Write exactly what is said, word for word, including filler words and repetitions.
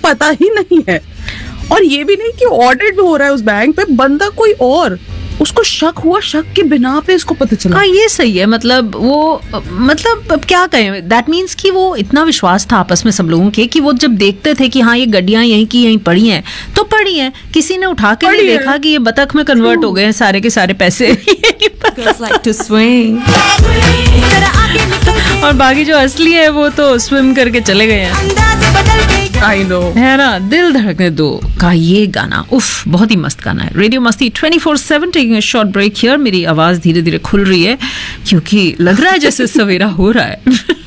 पता ही नहीं है। और ये भी नहीं कि ऑडिट भी हो रहा है उस बैंक पे, बंदा कोई और, उसको शक हुआ, शक के बिना पे इसको पता चला। हाँ ये सही है, मतलब वो मतलब अब क्या कहें, दैट मीन्स कि वो इतना विश्वास था आपस में सब लोगों के कि वो जब देखते थे कि हाँ ये गड्डियां यहीं की यहीं पड़ी हैं तो पड़ी हैं, किसी ने उठा के नहीं देखा कि ये बतख में कन्वर्ट हो गए हैं सारे के सारे पैसे। और बाकी जो असली है वो तो स्विम करके चले गए हैं। आई नो, है ना, दिल धड़कने दो का ये गाना, उफ बहुत ही मस्त गाना है। रेडियो मस्ती twenty four seven, taking a short break here. मेरी आवाज धीरे धीरे खुल रही है क्योंकि लग रहा है जैसे सवेरा हो रहा है।